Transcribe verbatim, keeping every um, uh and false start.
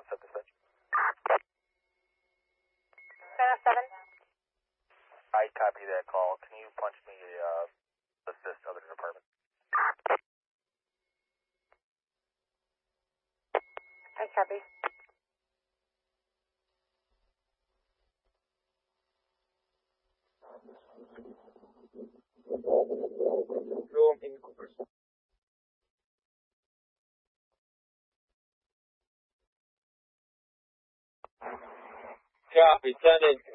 seven dispatch. nine oh seven. I copy that call. Can you punch me a uh, assist other department? I copy. Room in Coopers. Copy, ten in.